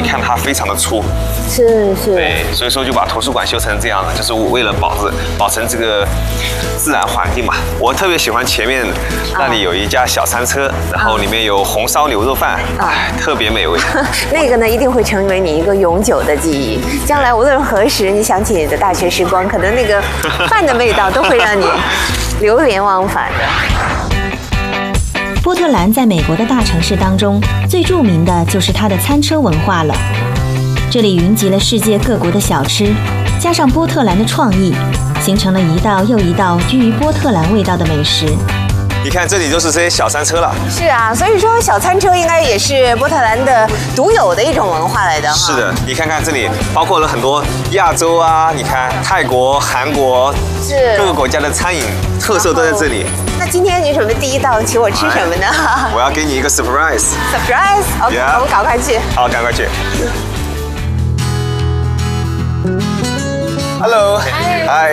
看它非常的粗。 是。 对，所以说就把图书馆修成这样了，就是为了保存这个自然环境嘛。我特别喜欢前面那里有一家小餐车，然后里面有红烧牛肉饭，特别美味。 那个呢，一定会成为你一个永久的记忆。将来无论何时，你想起你的大学时光，可能那个饭的味道都会让你流连忘返的。 波特兰在美国的大城市当中，最著名的就是它的餐车文化了。这里云集了世界各国的小吃，加上波特兰的创意，形成了一道又一道居于波特兰味道的美食。 你看这里就是这些小餐车了。 是啊，所以说小餐车应该也是波特兰的独有的一种文化来的。 是的，你看看这里包括了很多亚洲啊，你看泰国、韩国， 是各个国家的餐饮特色都在这里。 那今天你准备第一道请我吃什么呢？ 我要给你一个 surprise。OK， 我们赶快去。 好，赶快去。Hello. Hi.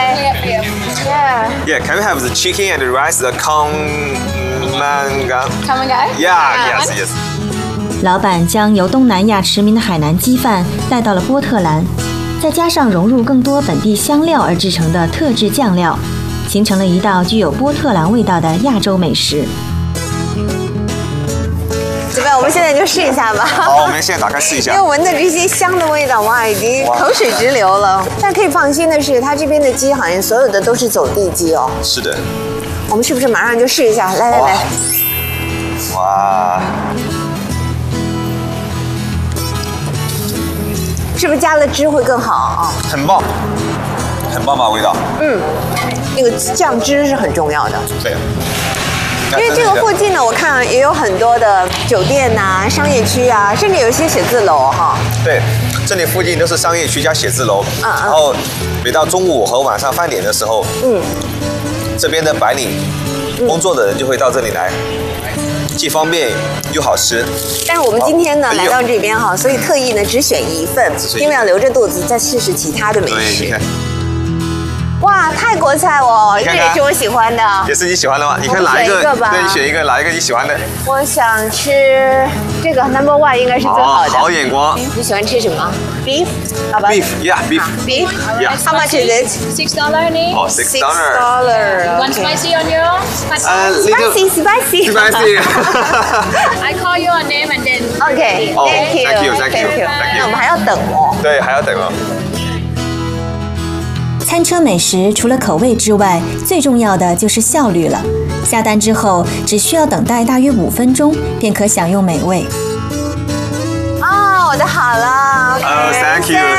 Yeah. Can we have the chicken and the rice, the Kamangang? Kamangang? Yeah. Yes. 老板将由东南亚驰名的海南鸡饭带到了波特兰，再加上融入更多本地香料而制成的特制酱料，形成了一道具有波特兰味道的亚洲美食。 怎么样？我们现在就试一下吧。 好，我们现在打开试一下。 因为闻着这些香的味道，哇，已经口水直流了。但可以放心的是，它这边的鸡好像所有的都是走地鸡哦。 是的。 我们是不是马上就试一下？来。 哇。 是不是加了汁会更好啊？ 很棒吧味道。 那个酱汁是很重要的。 对。 因为这个附近呢，我看也有很多的酒店啊、商业区啊，甚至有一些写字楼哈。 对，这里附近都是商业区加写字楼。然后每到中午和晚上饭点的时候，这边的白领工作的人就会到这里来，既方便又好吃。 但是我们今天呢来到这边哈，所以特意呢只选一份，因为要留着肚子再试试其他的美食。 对，你看。 哇，泰国菜哦，这也是我喜欢的。 也是你喜欢的吗？你看哪一个？对，你选一个，哪一个你喜欢的？ 我想吃这个 number one 应该是最好的。 好眼光。 你喜欢吃什么 ？Beef？ Beef, yeah, beef. Beef? Yeah. How much is it? $6 only. Oh, $6. One spicy on your? Spicy. I call you a name and then. Okay. Thank you. 那我们还要等哦。 对，还要等哦。 餐车美食除了口味之外，最重要的就是效率了。下单之后，只需要等待大约5分钟，便可享用美味。 我的好了。 Thank you.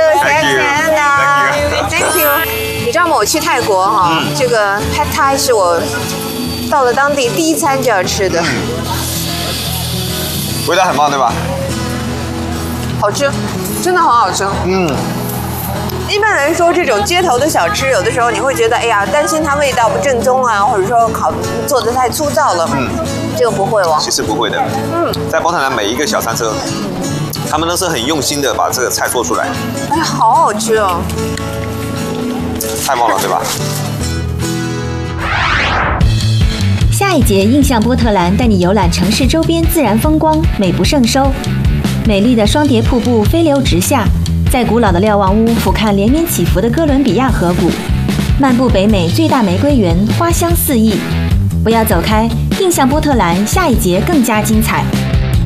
你知道吗？我去泰国哈，这个 Pad Thai 是我到了当地第一餐就要吃的。 味道很棒，对吧？ 好吃，真的很好吃。一般来说，这种街头的小吃，有的时候你会觉得，哎呀，担心它味道不正宗啊，或者说做得太粗糙了。这个不会哦。 其实不会的。在波特兰每一个小餐车，他们都是很用心的把这个菜做出来。 哎，好好吃哦！ 太棒了，对吧？ 下一节印象波特兰带你游览城市周边自然风光，美不胜收。美丽的双叠瀑布飞流直下。在古老的瞭望屋俯瞰连绵起伏的哥伦比亚河谷，漫步北美最大玫瑰园，花香四溢。不要走开，印象波特兰下一节更加精彩。